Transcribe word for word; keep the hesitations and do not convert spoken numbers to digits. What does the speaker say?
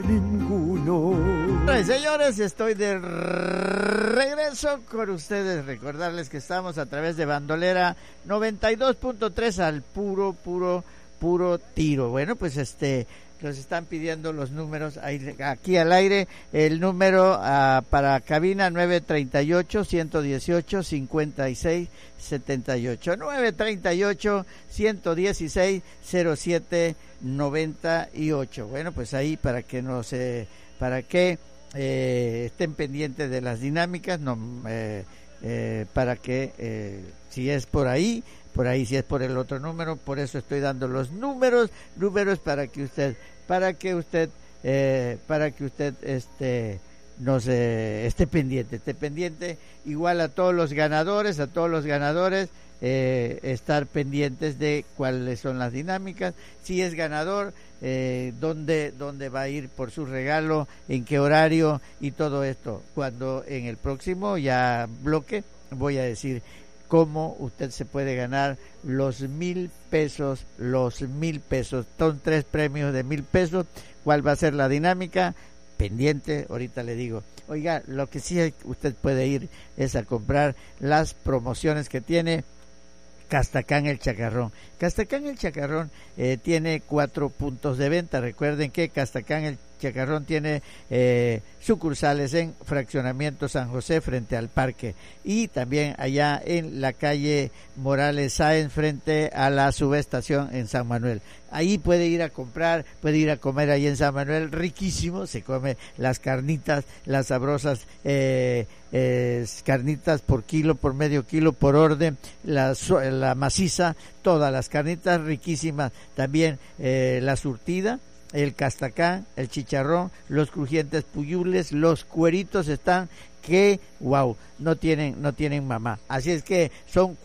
Ninguno. Bueno, señores, estoy de regreso con ustedes. Recordarles que estamos a través de Bandolera noventa y dos punto tres al puro, puro, puro tiro. Bueno, pues este, nos están pidiendo los números ahí, aquí al aire. El número uh, para cabina nueve treinta y ocho, ciento dieciocho, cincuenta y seis setenta y ocho. nueve treinta y ocho, ciento dieciséis, cero siete noventa y ocho. Bueno, pues ahí para que nos, eh, para que eh, estén pendientes de las dinámicas, no, eh, eh, para que eh, si es por ahí, por ahí si es por el otro número, por eso estoy dando los números, números para que usted, para que usted, eh, para que usted este nos eh, esté pendiente, esté pendiente, igual a todos los ganadores, a todos los ganadores, eh, estar pendientes de cuáles son las dinámicas, si es ganador, eh, dónde, dónde va a ir por su regalo, en qué horario y todo esto. Cuando en el próximo ya bloque voy a decir cómo usted se puede ganar los mil pesos, los mil pesos, son tres premios de mil pesos, cuál va a ser la dinámica, pendiente, ahorita le digo. Oiga, lo que sí usted puede ir es a comprar las promociones que tiene Castacán el Chacarrón. Castacán el Chacarrón eh, tiene cuatro puntos de venta. Recuerden que Castacán el Chacarrón tiene eh, sucursales en Fraccionamiento San José frente al parque y también allá en la calle Morales Sáenz frente a la subestación en San Manuel. Ahí puede ir a comprar, puede ir a comer ahí en San Manuel, riquísimo, se come las carnitas, las sabrosas eh, eh, carnitas por kilo, por medio kilo, por orden, la, la maciza, todas las carnitas riquísimas, también eh, la surtida, el castacán, el chicharrón, los crujientes puyules, los cueritos están que, wow, no tienen, no tienen mamá. Así es que son